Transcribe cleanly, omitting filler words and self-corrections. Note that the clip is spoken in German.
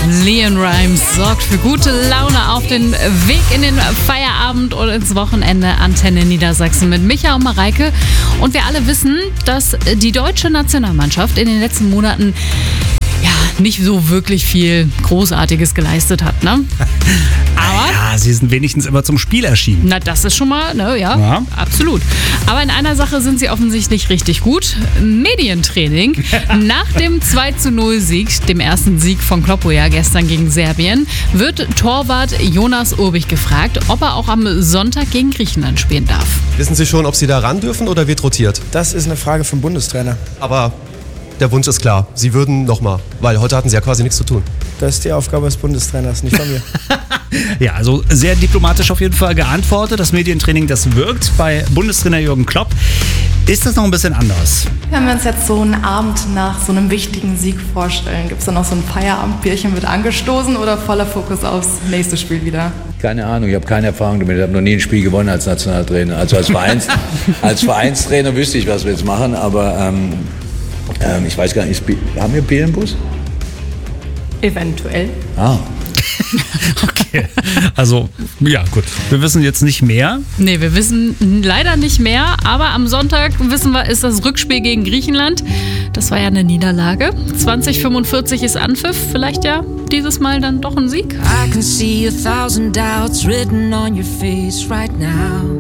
Leon Rimes sorgt für gute Laune auf den Weg in den Feierabend und ins Wochenende. Antenne Niedersachsen mit Micha und Mareike. Und wir alle wissen, dass die deutsche Nationalmannschaft in den letzten Monaten nicht so wirklich viel Großartiges geleistet hat, ne? Aber ja, sie sind wenigstens immer zum Spiel erschienen. Na, das ist schon mal, ne, ja, absolut. Aber in einer Sache sind sie offensichtlich richtig gut. Medientraining. Nach dem 2-0-Sieg, dem ersten Sieg von Kloppo ja gestern gegen Serbien, wird Torwart Jonas Urbich gefragt, ob er auch am Sonntag gegen Griechenland spielen darf. Wissen Sie schon, ob Sie da ran dürfen oder wird rotiert? Das ist eine Frage vom Bundestrainer. Aber der Wunsch ist klar. Sie würden nochmal, weil heute hatten Sie ja quasi nichts zu tun. Das ist die Aufgabe des Bundestrainers, nicht von mir. Ja, also sehr diplomatisch auf jeden Fall geantwortet. Das Medientraining, das wirkt bei Bundestrainer Jürgen Klopp. Ist das noch ein bisschen anders? Wenn wir uns jetzt so einen Abend nach so einem wichtigen Sieg vorstellen, gibt es dann noch so ein Feierabendbierchen mit angestoßen oder voller Fokus aufs nächste Spiel wieder? Keine Ahnung, ich habe keine Erfahrung damit. Ich habe noch nie ein Spiel gewonnen als Nationaltrainer. Also als Vereinstrainer wüsste ich, was wir jetzt machen, aber ich weiß gar nicht, haben wir Bier im Bus? Eventuell. Okay, also ja gut, wir wissen jetzt nicht mehr. Nee, wir wissen leider nicht mehr, aber am Sonntag wissen wir, ist das Rückspiel gegen Griechenland. Das war ja eine Niederlage. 20:45 ist Anpfiff, vielleicht ja dieses Mal dann doch ein Sieg. I can see 1,000 doubts written on your face right now.